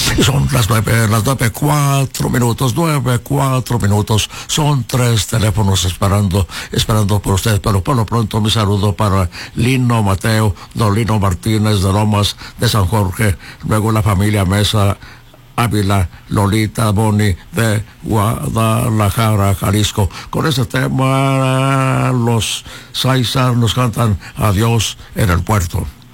Son las 9:04, 9:04. Son 3 teléfonos esperando por usted. Pero por lo pronto mi saludo para Lino Mateo, don Lino Martínez de Lomas de San Jorge, luego la familia Mesa Ávila, Lolita Boni de Guadalajara, Jalisco. Con ese tema los Saizar nos cantan Adiós en el puerto.